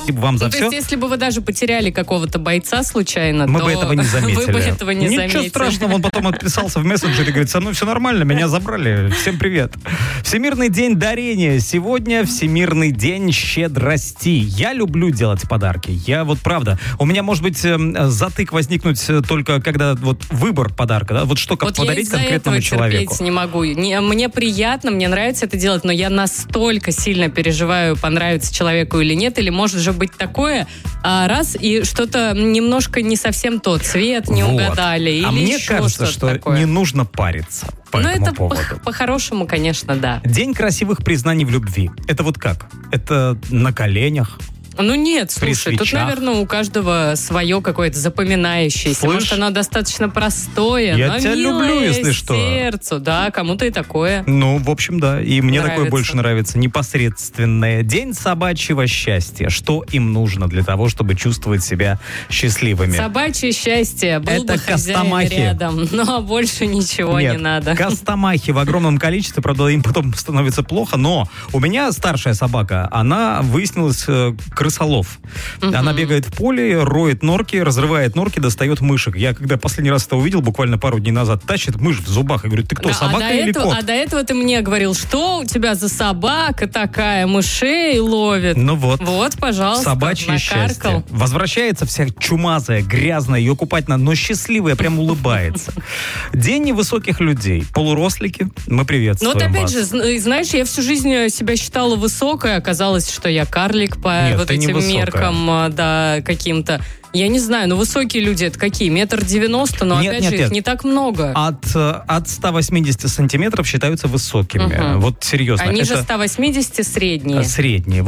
Спасибо вам за То все. есть, если бы вы даже потеряли какого-то бойца случайно, Мы то бы этого не заметили. вы бы этого не заметили. Ничего страшного, он потом отписался в мессенджере и говорит: со мной все нормально, меня забрали. Всем привет. Всемирный день дарения. Сегодня Всемирный день щедрости. Я люблю делать подарки. Я вот правда. У меня может быть затык возникнуть только когда вот выбор подарка, да? Вот что как вот подарить конкретному человеку. Я не могу. Мне приятно, мне нравится это делать, но я настолько сильно переживаю, понравится человеку или нет, или может же быть такое, и что-то немножко не совсем тот цвет не угадали, или мне еще кажется, что-то что такое. не нужно париться по Ну, этому это поводу. по-хорошему, конечно, да. День красивых признаний в любви. Это вот как? Это на коленях? Ну нет, слушай, тут, свечах. наверное, у каждого свое какое-то запоминающееся. Слышь, Может, оно достаточно простое, я но тебя милое люблю, если что. сердцу. Да, кому-то и такое. Ну, в общем, да. И мне Нравится. такое больше нравится. Непосредственное. День собачьего счастья. Что им нужно для того, чтобы чувствовать себя счастливыми? Собачье счастье. Был Это бы хозяин костомахи. рядом, но больше ничего Нет, не надо. Костомахи в огромном количестве, правда, им потом становится плохо, но у меня старшая собака, она выяснилась крысолов. Она бегает в поле, роет норки, разрывает норки, достает мышек. Я когда последний раз это увидел, буквально пару дней назад, тащит мышь в зубах. Я говорю: ты кто, собака или кот? А до этого ты мне говорил, что у тебя за собака такая, мышей ловит. Ну вот. Вот, пожалуйста, Собачье накаркал. счастье. Возвращается вся чумазая, грязная, ее купать надо, но счастливая, прям улыбается. День невысоких людей. Полурослики, мы Ну приветствуем вот опять вас. же, знаешь, я всю жизнь себя считала высокой, оказалось, что я карлик по Нет, вот ты не этим высокая. меркам, да, каким-то. Я не знаю, но высокие люди это какие? 1,90 м, но Нет, опять нет, же нет. их не так много. От 180 сантиметров считаются высокими. Вот серьезно. Они же это 180 средние. средние.